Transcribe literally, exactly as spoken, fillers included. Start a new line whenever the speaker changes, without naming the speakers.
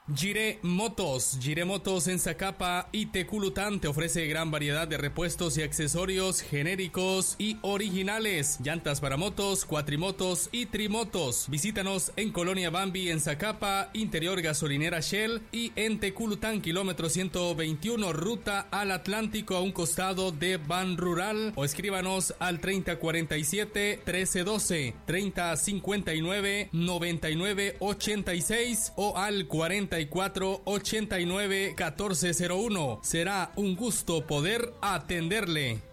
Gire Motos. Gire Motos en Zacapa y Teculután te ofrece gran variedad de repuestos y accesorios genéricos y originales. Llantas para motos, cuatrimotos y trimotos. Visítanos en Colonia Bambi en Zacapa, Interior Gasolinera Shell, y en Teculután, kilómetro ciento veintiuno, ruta al Atlántico, a un costado de Ban Rural. O escríbanos al treinta cuarenta y siete, trece doce, treinta cincuenta y nueve, noventa y nueve ochenta y seis o al cuarenta y cuatro, ochenta y nueve, catorce cero uno. Será un gusto poder atenderle.